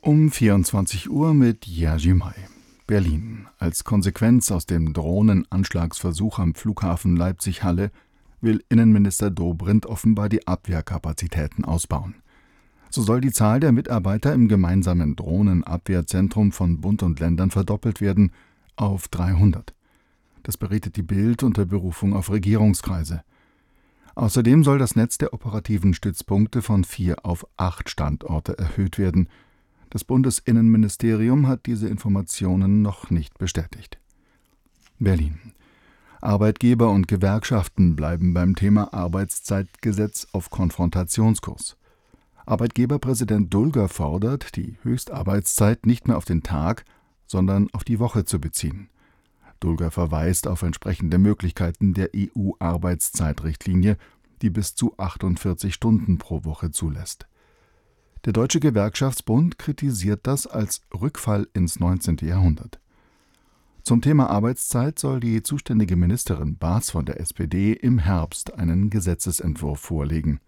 Um 24 Uhr mit Jerzy May. Berlin. Als Konsequenz aus dem Drohnenanschlagsversuch am Flughafen Leipzig-Halle will Innenminister Dobrindt offenbar die Abwehrkapazitäten ausbauen. So soll die Zahl der Mitarbeiter im gemeinsamen Drohnenabwehrzentrum von Bund und Ländern verdoppelt werden auf 300. Das berichtet die Bild unter Berufung auf Regierungskreise. Außerdem soll das Netz der operativen Stützpunkte von 4 auf 8 Standorte erhöht werden. Das Bundesinnenministerium hat diese Informationen noch nicht bestätigt. Berlin. Arbeitgeber und Gewerkschaften bleiben beim Thema Arbeitszeitgesetz auf Konfrontationskurs. Arbeitgeberpräsident Dulger fordert, die Höchstarbeitszeit nicht mehr auf den Tag, sondern auf die Woche zu beziehen. Dulger verweist auf entsprechende Möglichkeiten der EU-Arbeitszeitrichtlinie, die bis zu 48 Stunden pro Woche zulässt. Der Deutsche Gewerkschaftsbund kritisiert das als Rückfall ins 19. Jahrhundert. Zum Thema Arbeitszeit soll die zuständige Ministerin Barz von der SPD im Herbst einen Gesetzesentwurf vorlegen.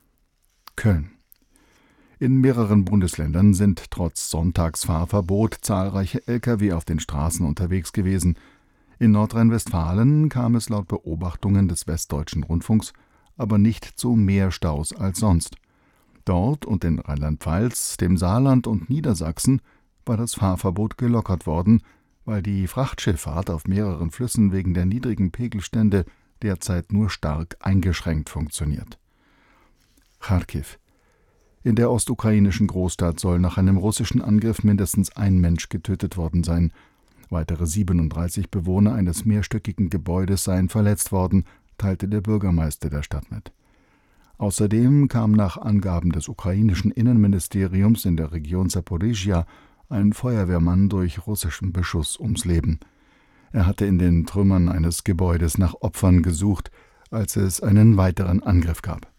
Köln. In mehreren Bundesländern sind trotz Sonntagsfahrverbot zahlreiche Lkw auf den Straßen unterwegs gewesen. In Nordrhein-Westfalen kam es laut Beobachtungen des Westdeutschen Rundfunks aber nicht zu mehr Staus als sonst. Dort und in Rheinland-Pfalz, dem Saarland und Niedersachsen war das Fahrverbot gelockert worden, weil die Frachtschifffahrt auf mehreren Flüssen wegen der niedrigen Pegelstände derzeit nur stark eingeschränkt funktioniert. Charkiw. In der ostukrainischen Großstadt soll nach einem russischen Angriff mindestens ein Mensch getötet worden sein. Weitere 37 Bewohner eines mehrstöckigen Gebäudes seien verletzt worden, teilte der Bürgermeister der Stadt mit. Außerdem kam nach Angaben des ukrainischen Innenministeriums in der Region Saporischschja ein Feuerwehrmann durch russischen Beschuss ums Leben. Er hatte in den Trümmern eines Gebäudes nach Opfern gesucht, als es einen weiteren Angriff gab.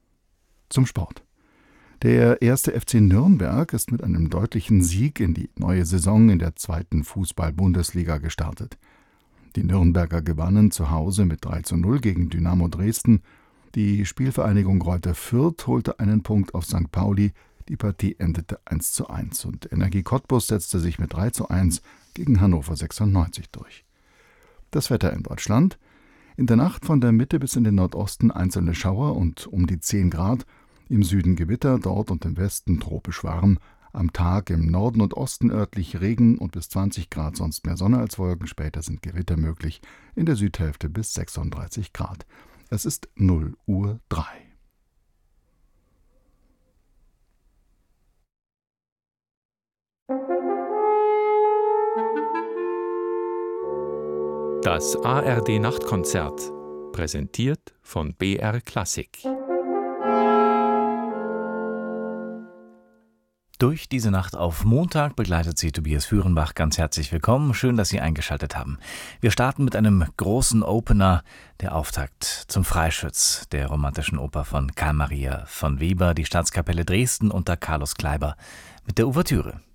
Zum Sport. Der 1. FC Nürnberg ist mit einem deutlichen Sieg in die neue Saison in der 2. Fußball-Bundesliga gestartet. Die Nürnberger gewannen zu Hause mit 3:0 gegen Dynamo Dresden. Die Spielvereinigung Greuther Fürth holte einen Punkt auf St. Pauli. Die Partie endete 1:1 und Energie Cottbus setzte sich mit 3:1 gegen Hannover 96 durch. Das Wetter in Deutschland. In der Nacht von der Mitte bis in den Nordosten einzelne Schauer und um die 10 Grad. Im Süden Gewitter, dort und im Westen tropisch warm. Am Tag im Norden und Osten örtlich Regen und bis 20 Grad, sonst mehr Sonne als Wolken. Später sind Gewitter möglich, in der Südhälfte bis 36 Grad. Es ist 0:03 Uhr. Das ARD-Nachtkonzert, präsentiert von BR Klassik. Durch diese Nacht auf Montag begleitet Sie Tobias Führenbach. Ganz herzlich willkommen. Schön, dass Sie eingeschaltet haben. Wir starten mit einem großen Opener, der Auftakt zum Freischütz der romantischen Oper von Karl Maria von Weber, die Staatskapelle Dresden unter Carlos Kleiber mit der Ouvertüre.